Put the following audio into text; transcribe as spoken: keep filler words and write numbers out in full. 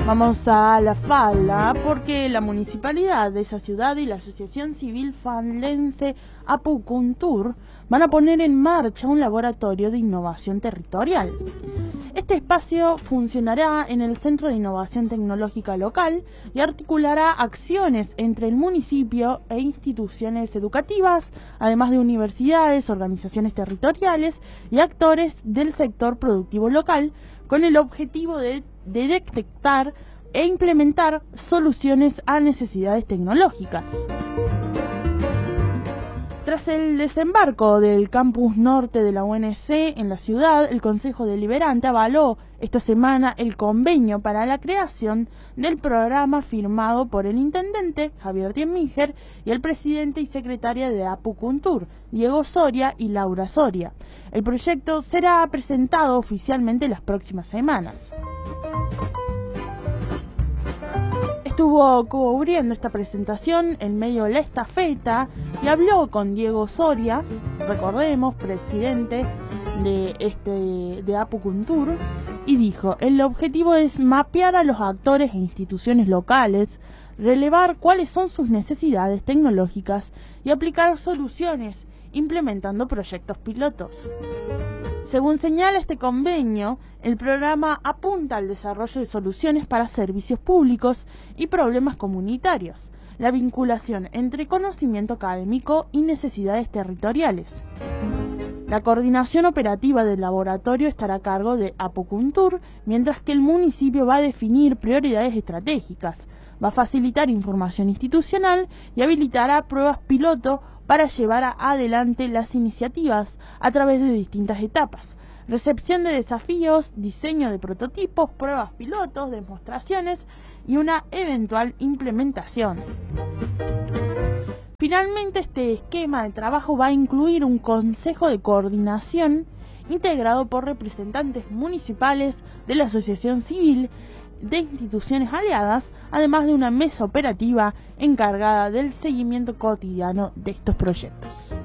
Vamos a La Falda porque la municipalidad de esa ciudad y la Asociación Civil Faldense Apucuntur van a poner en marcha un laboratorio de innovación territorial. Este espacio funcionará en el Centro de Innovación Tecnológica local y articulará acciones entre el municipio e instituciones educativas, además de universidades, organizaciones territoriales y actores del sector productivo local, con el objetivo de, de detectar e implementar soluciones a necesidades tecnológicas. Tras el desembarco del campus norte de la U N C en la ciudad, el Consejo Deliberante avaló esta semana el convenio para la creación del programa firmado por el intendente Javier Tiemíger y el presidente y secretaria de Apucuntur, Diego Soria y Laura Soria. El proyecto será presentado oficialmente las próximas semanas. Estuvo cubriendo esta presentación en medio de la estafeta y habló con Diego Soria, recordemos, presidente de, este, de Apucuntur, y dijo: el objetivo es mapear a los actores e instituciones locales, relevar cuáles son sus necesidades tecnológicas y aplicar soluciones implementando proyectos pilotos. Según señala este convenio, el programa apunta al desarrollo de soluciones para servicios públicos y problemas comunitarios, la vinculación entre conocimiento académico y necesidades territoriales. La coordinación operativa del laboratorio estará a cargo de Apucuntur, mientras que el municipio va a definir prioridades estratégicas, va a facilitar información institucional y habilitará pruebas piloto para llevar adelante las iniciativas a través de distintas etapas: recepción de desafíos, diseño de prototipos, pruebas pilotos, demostraciones y una eventual implementación. Finalmente, este esquema de trabajo va a incluir un consejo de coordinación integrado por representantes municipales de la asociación civil, de instituciones aliadas, además de una mesa operativa encargada del seguimiento cotidiano de estos proyectos.